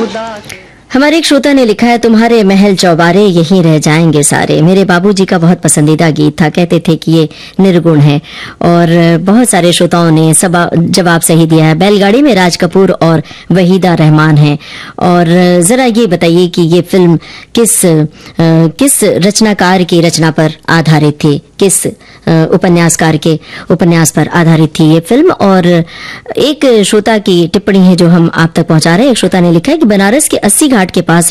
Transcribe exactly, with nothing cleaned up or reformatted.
हमारे एक श्रोता ने लिखा है, तुम्हारे महल चौबारे यहीं रह जाएंगे सारे। मेरे बाबूजी का बहुत पसंदीदा गीत था, कहते थे कि ये निर्गुण है। और बहुत सारे श्रोताओं ने सबा जवाब सही दिया है। बैलगाड़ी में राज कपूर और वहीदा रहमान हैं। और जरा ये बताइए कि ये फिल्म किस किस रचनाकार की रचना पर आधारित थी, किस उपन्यासकार के उपन्यास पर आधारित थी ये फिल्म। और एक श्रोता की टिप्पणी है जो हम आप तक पहुंचा रहे हैं। एक श्रोता ने लिखा है कि बनारस के अस्सी घाट के पास